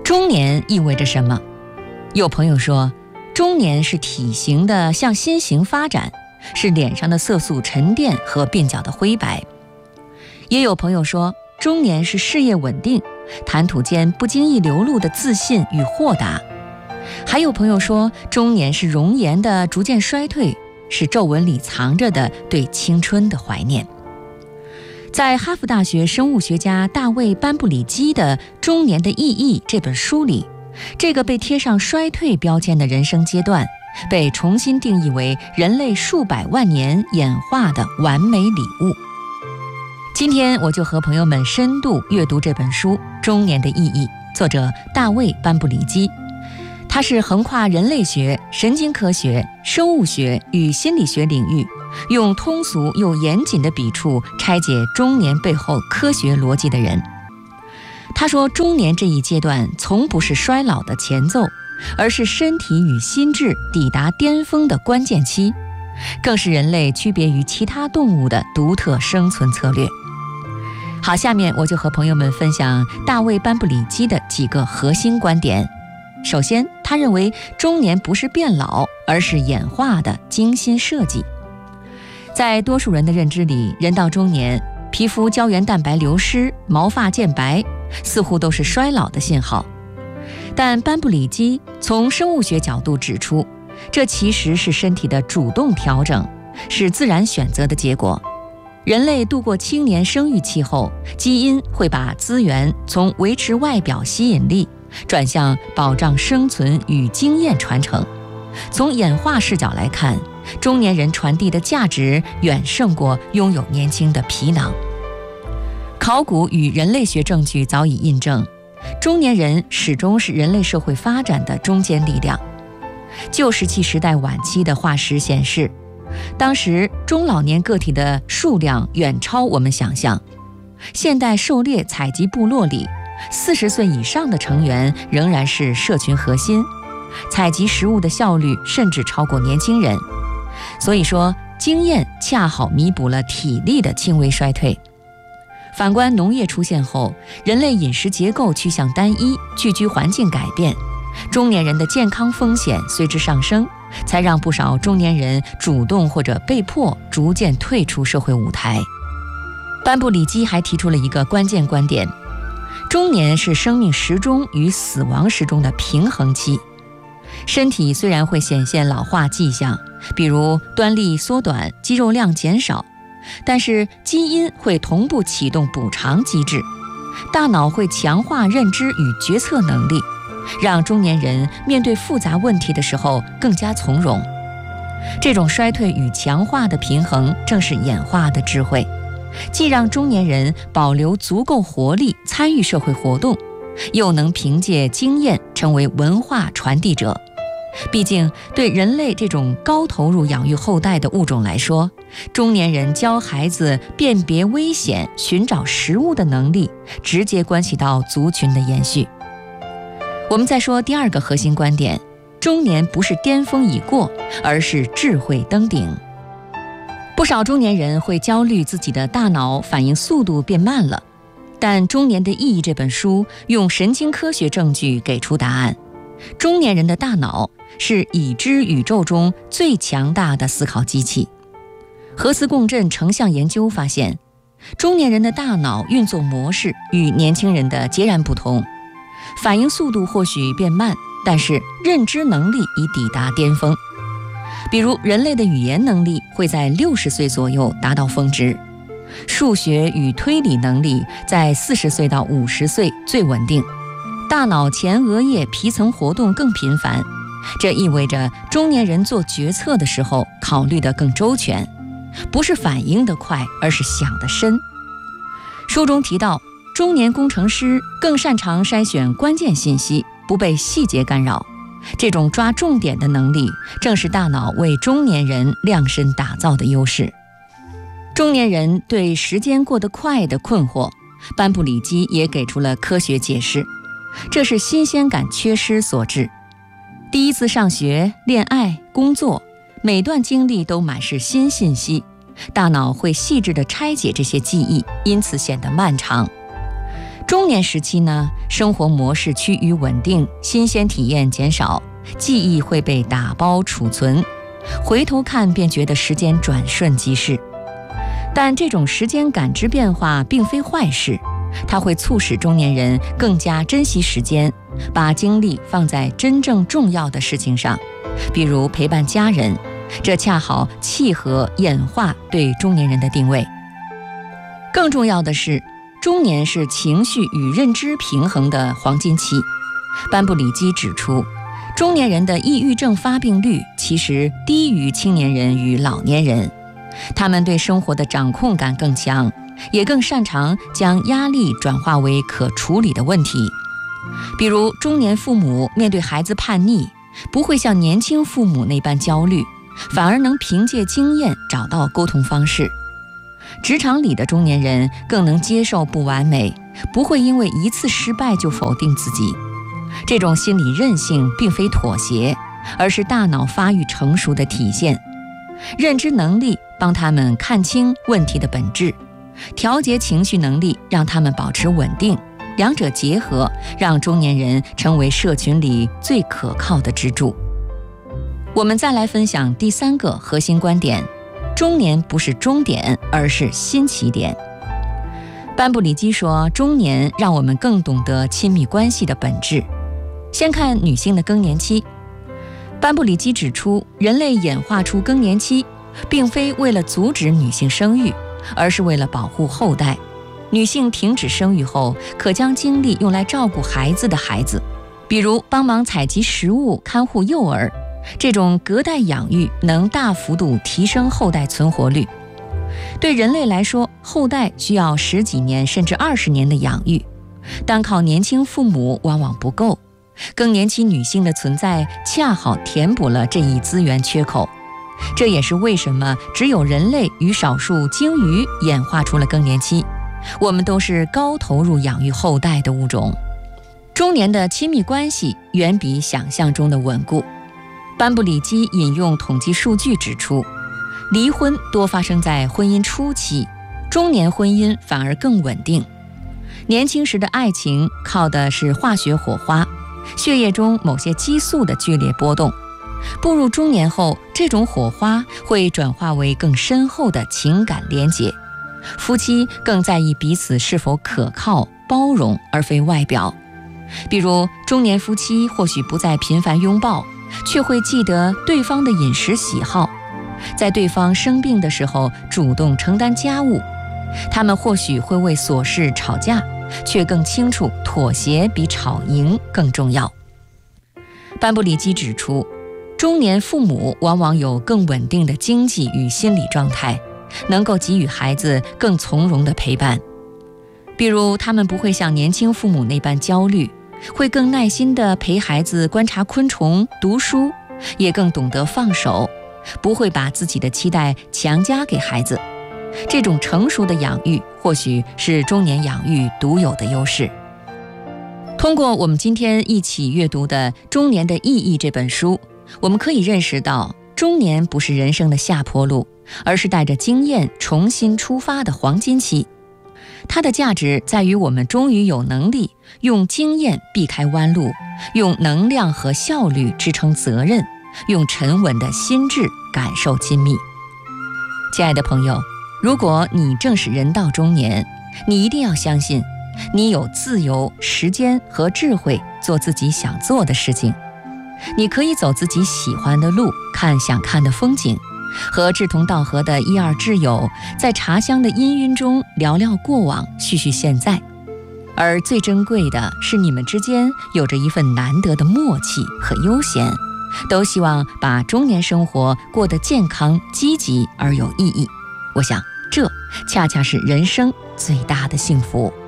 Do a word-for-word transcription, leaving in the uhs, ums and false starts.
中年意味着什么？有朋友说，中年是体型的向心型发展，是脸上的色素沉淀和鬓角的灰白。也有朋友说，中年是事业稳定，谈吐间不经意流露的自信与豁达。还有朋友说，中年是容颜的逐渐衰退，是皱纹里藏着的对青春的怀念。在哈佛大学生物学家大卫·班布里基的《中年的意义》这本书里，这个被贴上衰退标签的人生阶段，被重新定义为人类数百万年演化的完美礼物。今天我就和朋友们深度阅读这本书《中年的意义》，作者大卫·班布里基。他是横跨人类学、神经科学、生物学与心理学领域，用通俗又严谨的笔触拆解中年背后科学逻辑的人。他说，中年这一阶段从不是衰老的前奏，而是身体与心智抵达巅峰的关键期，更是人类区别于其他动物的独特生存策略。好，下面我就和朋友们分享大卫·班布里基的几个核心观点。首先，他认为中年不是变老，而是演化的精心设计。在多数人的认知里，人到中年，皮肤胶原蛋白流失，毛发渐白，似乎都是衰老的信号。但班布里基从生物学角度指出，这其实是身体的主动调整，是自然选择的结果。人类度过青年生育期后，基因会把资源从维持外表吸引力转向保障生存与经验传承。从演化视角来看，中年人传递的价值远胜过拥有年轻的皮囊。考古与人类学证据早已印证，中年人始终是人类社会发展的中坚力量。旧石器时代晚期的化石显示，当时中老年个体的数量远超我们想象。现代狩猎采集部落里，四十岁以上的成员仍然是社群核心，采集食物的效率甚至超过年轻人。所以说，经验恰好弥补了体力的轻微衰退。反观农业出现后，人类饮食结构趋向单一，聚居环境改变，中年人的健康风险随之上升，才让不少中年人主动或者被迫逐渐退出社会舞台。班布里基还提出了一个关键观点，中年是生命时钟与死亡时钟的平衡期。身体虽然会显现老化迹象，比如端粒缩短、肌肉量减少，但是基因会同步启动补偿机制，大脑会强化认知与决策能力，让中年人面对复杂问题的时候更加从容。这种衰退与强化的平衡，正是演化的智慧，既让中年人保留足够活力参与社会活动，又能凭借经验成为文化传递者。毕竟对人类这种高投入养育后代的物种来说，中年人教孩子辨别危险、寻找食物的能力，直接关系到族群的延续。我们再说第二个核心观点，中年不是巅峰已过，而是智慧登顶。不少中年人会焦虑自己的大脑反应速度变慢了，但《中年的意义》这本书用神经科学证据给出答案。中年人的大脑是已知宇宙中最强大的思考机器。核磁共振成像研究发现，中年人的大脑运作模式与年轻人的截然不同，反应速度或许变慢，但是认知能力已抵达巅峰。比如人类的语言能力会在六十岁左右达到峰值，数学与推理能力在四十岁到五十岁最稳定，大脑前额叶皮层活动更频繁，这意味着中年人做决策的时候考虑得更周全，不是反应得快，而是想得深。书中提到，中年工程师更擅长筛选关键信息，不被细节干扰。这种抓重点的能力，正是大脑为中年人量身打造的优势。中年人对时间过得快的困惑，班布里基也给出了科学解释，这是新鲜感缺失所致。第一次上学、恋爱、工作，每段经历都满是新信息，大脑会细致地拆解这些记忆，因此显得漫长。 中年时期呢，生活模式趋于稳定，新鲜体验减少，记忆会被打包储存，回头看便觉得时间转瞬即逝。但这种时间感知变化并非坏事，它会促使中年人更加珍惜时间，把精力放在真正重要的事情上，比如陪伴家人，这恰好契合演化对中年人的定位。更重要的是，中年是情绪与认知平衡的黄金期。班布里基指出，中年人的抑郁症发病率其实低于青年人与老年人，他们对生活的掌控感更强，也更擅长将压力转化为可处理的问题。比如中年父母面对孩子叛逆，不会像年轻父母那般焦虑，反而能凭借经验找到沟通方式。职场里的中年人更能接受不完美，不会因为一次失败就否定自己。这种心理韧性并非妥协，而是大脑发育成熟的体现。认知能力帮他们看清问题的本质，调节情绪能力让他们保持稳定，两者结合，让中年人成为社群里最可靠的支柱。我们再来分享第三个核心观点：中年不是终点，而是新起点。班布里基说，中年让我们更懂得亲密关系的本质。先看女性的更年期。班布里基指出，人类演化出更年期，并非为了阻止女性生育，而是为了保护后代。女性停止生育后，可将精力用来照顾孩子的孩子，比如帮忙采集食物、看护幼儿。这种隔代养育能大幅度提升后代存活率。对人类来说，后代需要十几年甚至二十年的养育，单靠年轻父母往往不够。更年期女性的存在恰好填补了这一资源缺口。这也是为什么只有人类与少数鲸鱼演化出了更年期，我们都是高投入养育后代的物种。中年的亲密关系远比想象中的稳固。班布里基引用统计数据指出，离婚多发生在婚姻初期，中年婚姻反而更稳定。年轻时的爱情靠的是化学火花，血液中某些激素的剧烈波动。步入中年后，这种火花会转化为更深厚的情感连结，夫妻更在意彼此是否可靠、包容，而非外表。比如，中年夫妻或许不再频繁拥抱，却会记得对方的饮食喜好，在对方生病的时候主动承担家务。他们或许会为琐事吵架，却更清楚妥协比吵赢更重要。班布里基指出，中年父母往往有更稳定的经济与心理状态，能够给予孩子更从容的陪伴。比如，他们不会像年轻父母那般焦虑，会更耐心地陪孩子观察昆虫、读书，也更懂得放手，不会把自己的期待强加给孩子。这种成熟的养育，或许是中年养育独有的优势。通过我们今天一起阅读的《中年的意义》这本书，我们可以认识到，中年不是人生的下坡路，而是带着经验重新出发的黄金期。它的价值在于我们终于有能力用经验避开弯路，用能量和效率支撑责任，用沉稳的心智感受亲密。亲爱的朋友，如果你正是人到中年，你一定要相信，你有自由、时间和智慧做自己想做的事情。你可以走自己喜欢的路，看想看的风景，和志同道合的一二挚友在茶香的氤氲中聊聊过往，叙叙现在。而最珍贵的是，你们之间有着一份难得的默契和悠闲，都希望把中年生活过得健康、积极而有意义。我想，这恰恰是人生最大的幸福。